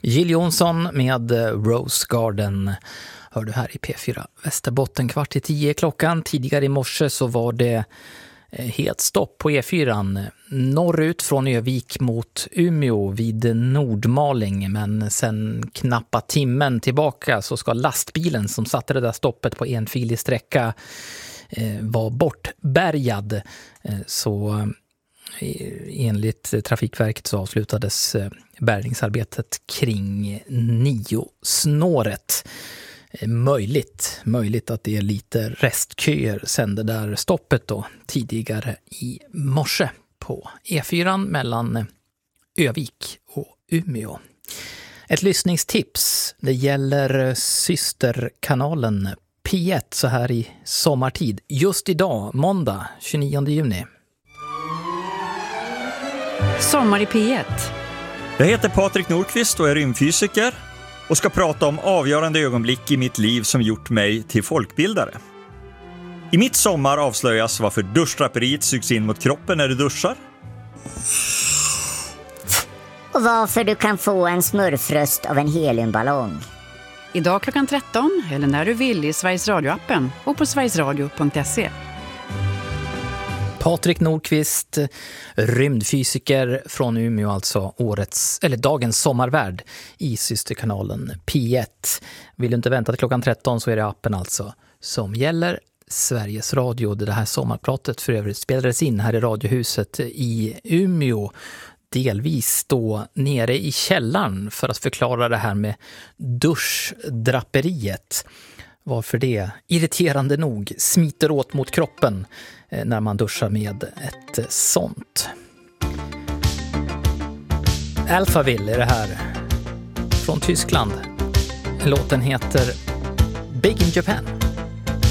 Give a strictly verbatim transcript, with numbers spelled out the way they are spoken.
Jill Johnson med Rose Garden hör du här i P fyra Västerbotten. Kvart i tio klockan. Tidigare i morse så var det helt stopp på E fyra norrut från Övik mot Umeå vid Nordmaling, men sen knappa timmen tillbaka så ska lastbilen som satte det där stoppet på enfilig sträcka eh, vara bortbärgad. Eh, så enligt Trafikverket så avslutades bärgningsarbetet kring nio snåret. Möjligt, möjligt att det är lite restköer sen det där stoppet då tidigare i morse på E fyra mellan Övik och Umeå. Ett lyssningstips, det gäller systerkanalen P ett så här i sommartid. Just idag, måndag tjugonionde juni. Sommar i P ett. Jag heter Patrik Nordqvist och är rymdfysiker och ska prata om avgörande ögonblick i mitt liv som gjort mig till folkbildare. I mitt sommar avslöjas varför duschdraperiet sugs in mot kroppen när du duschar. Och varför du kan få en smurfröst av en heliumballong. Idag klockan tretton eller när du vill i Sveriges Radio-appen och på sverigesradio punkt se. Patrik Nordqvist, rymdfysiker från Umeå, alltså årets, eller dagens sommarvärd i systerkanalen P ett. Vill du inte vänta till klockan tretton så är det appen alltså som gäller. Sveriges Radio, det här sommarpratet för övrigt spelades in här i Radiohuset i Umeå, delvis då nere i källaren för att förklara det här med duschdraperiet. Varför det, irriterande nog, smiter åt mot kroppen när man duschar med ett sånt. Alphaville är det här från Tyskland. Låten heter Big in Japan.